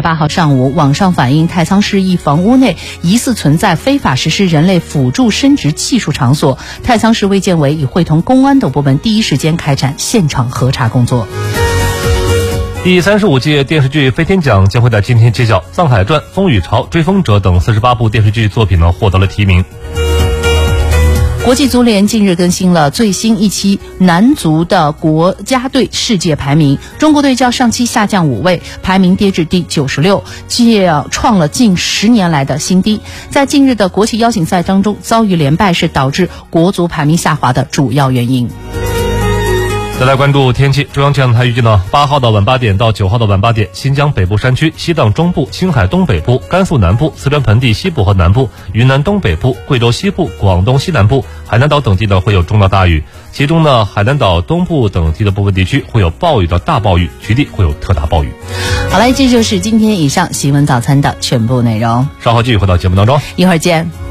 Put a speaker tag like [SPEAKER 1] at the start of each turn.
[SPEAKER 1] 28号上午，网上反映太仓市一房屋内疑似存在非法实施人类辅助生殖技术场所，太仓市卫健委已会同公安等部门第一时间开展现场核查工作。
[SPEAKER 2] 第35届电视剧飞天奖将会在今天揭晓，《藏海传》《风雨潮》《追风者》等48部电视剧作品获得了提名。
[SPEAKER 1] 国际足联近日更新了最新一期男足的国家队世界排名，中国队较上期下降5位，排名跌至第96，创了近10年来的新低。在近日的国际邀请赛当中，遭遇连败是导致国足排名下滑的主要原因。
[SPEAKER 2] 再来关注天气，中央气象台预计8号的晚8点到9号的晚8点，新疆北部山区、西藏中部、青海东北部、甘肃南部、四川盆地西部和南部、云南东北部、贵州西部、广东西南部、海南岛等地会有中到大雨，其中海南岛东部等地的部分地区会有暴雨到大暴雨，局地会有特大暴雨。
[SPEAKER 1] 好了，这就是今天以上新闻早餐的全部内容。
[SPEAKER 2] 稍后继续回到节目当中，
[SPEAKER 1] 一会儿见。